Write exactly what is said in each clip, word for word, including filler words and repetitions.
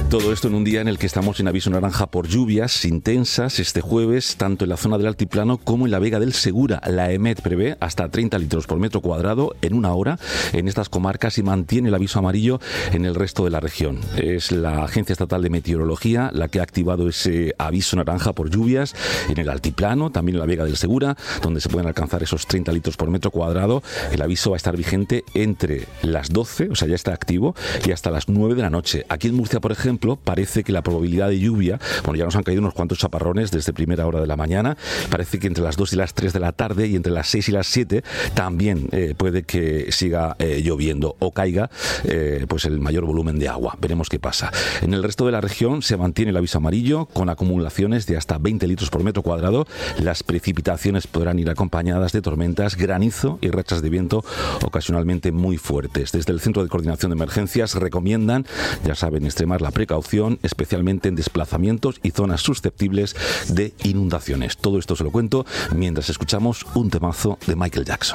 Todo esto en un día en el que estamos en aviso naranja por lluvias intensas este jueves, tanto en la zona del Altiplano como en la Vega del Segura. La EMET prevé hasta treinta litros por metro cuadrado en una hora en estas comarcas y mantiene el aviso amarillo en el resto de la región. Es la Agencia Estatal de Meteorología la que ha activado ese aviso naranja por lluvias en el Altiplano, también en la Vega del Segura, donde se pueden alcanzar esos treinta litros por metro cuadrado. El aviso va a estar vigente entre las doce, o sea, ya está activo, y hasta las nueve de la noche. Aquí en Murcia, por ejemplo, parece que la probabilidad de lluvia, bueno, ya nos han caído unos cuantos chaparrones desde primera hora de la mañana, parece que entre las dos y las tres de la tarde y entre las seis y las siete también eh, puede que siga eh, lloviendo o caiga eh, pues el mayor volumen de agua. Veremos qué pasa. En el resto de la región se mantiene el aviso amarillo con acumulaciones de hasta veinte litros por metro cuadrado. Las precipitaciones podrán ir acompañadas de tormentas, granizo y rachas de viento ocasionalmente muy fuertes. Desde el Centro de Coordinación de Emergencias recomiendan, ya saben, extremar la precaución, especialmente en desplazamientos y zonas susceptibles de inundaciones. Todo esto se lo cuento mientras escuchamos un temazo de Michael Jackson.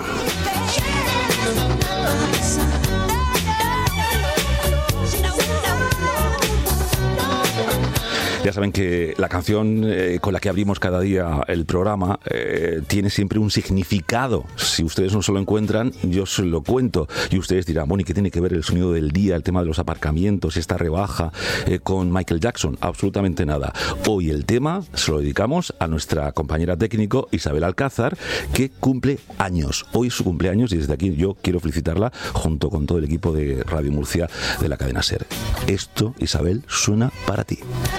Ya saben que la canción eh, con la que abrimos cada día el programa eh, tiene siempre un significado. Si ustedes no se lo encuentran, yo se lo cuento. Y ustedes dirán, bueno, ¿y qué tiene que ver el sonido del día, el tema de los aparcamientos, esta rebaja eh, con Michael Jackson? Absolutamente nada. Hoy el tema se lo dedicamos a nuestra compañera técnico Isabel Alcázar, que cumple años. Hoy es su cumpleaños y desde aquí yo quiero felicitarla junto con todo el equipo de Radio Murcia de la cadena SER. Esto, Isabel, suena para ti.